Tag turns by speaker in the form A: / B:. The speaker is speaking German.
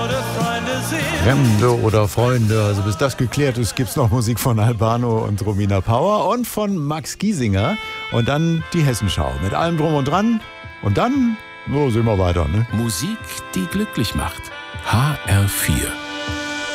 A: Fremde oder Freunde, also bis das geklärt ist, gibt's noch Musik von Albano und Romina Power und von Max Giesinger und dann die Hessenschau mit allem drum und dran und dann, so sehen wir weiter, ne?
B: Musik, die glücklich macht. HR4